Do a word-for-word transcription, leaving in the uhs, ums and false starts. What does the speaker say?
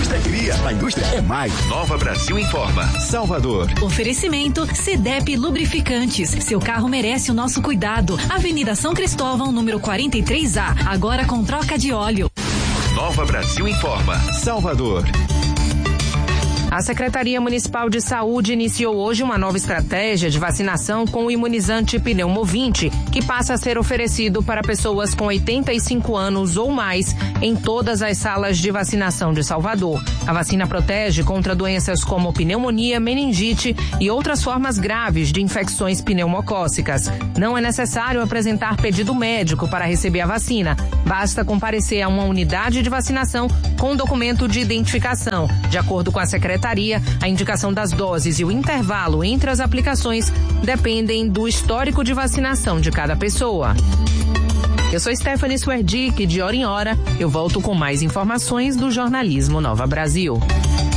indústria cria, a indústria é mais. Nova Brasil informa. Salvador. Oferecimento Cedep Lubrificantes. Seu carro merece o nosso cuidado. Avenida São Cristóvão, número quarenta e três A. Agora com troca de óleo. Nova Brasil informa. Salvador. A Secretaria Municipal de Saúde iniciou hoje uma nova estratégia de vacinação com o imunizante Pneumovinte, que passa a ser oferecido para pessoas com oitenta e cinco anos ou mais em todas as salas de vacinação de Salvador. A vacina protege contra doenças como pneumonia, meningite e outras formas graves de infecções pneumocócicas. Não é necessário apresentar pedido médico para receber a vacina. Basta comparecer a uma unidade de vacinação com um documento de identificação. De acordo com a Secretaria, a indicação das doses e o intervalo entre as aplicações dependem do histórico de vacinação de cada pessoa. Eu sou Stephanie Swerdick, de hora em hora eu volto com mais informações do jornalismo Nova Brasil.